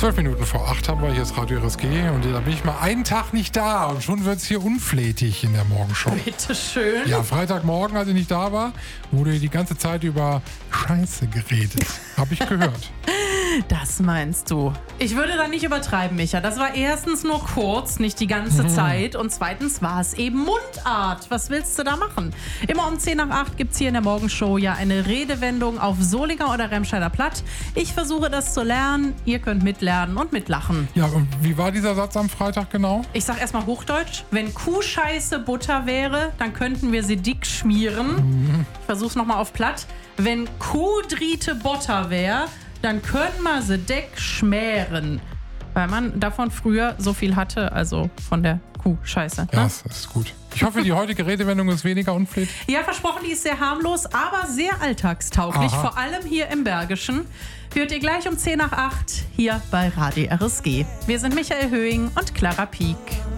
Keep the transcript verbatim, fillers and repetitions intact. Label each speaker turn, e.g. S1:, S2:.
S1: Zwölf Minuten vor acht haben wir, hier ist Radio R S G und da bin ich mal einen Tag nicht da und schon wird es hier unflätig in der Morgenshow.
S2: Bitte schön.
S1: Ja, Freitagmorgen, als ich nicht da war, wurde hier die ganze Zeit über Scheiße geredet. Habe ich gehört.
S2: Das meinst du. Ich würde da nicht übertreiben, Micha. Das war erstens nur kurz, nicht die ganze Zeit. Und zweitens war es eben Mundart. Was willst du da machen? Immer um zehn nach acht gibt es hier in der Morgenshow ja eine Redewendung auf Solinger oder Remscheider Platt. Ich versuche das zu lernen. Ihr könnt mitlernen und mitlachen.
S1: Ja, und wie war dieser Satz am Freitag genau?
S2: Ich sag erstmal Hochdeutsch. Wenn Kuhscheiße Butter wäre, dann könnten wir sie dick schmieren. Ich versuch's nochmal auf Platt. Wenn Kuhdriete Butter wäre, dann können wir sie dick schmären. Weil man davon früher so viel hatte, also von der Kuhscheiße.
S1: Ja,
S2: Ne?
S1: das ist gut. Ich hoffe, die heutige Redewendung ist weniger unflätig.
S2: Ja, versprochen, die ist sehr harmlos, aber sehr alltagstauglich,
S1: Aha.
S2: vor allem hier im Bergischen. Hört ihr gleich um zehn nach acht hier bei Radio R S G. Wir sind Michael Höhing und Clara Pieck.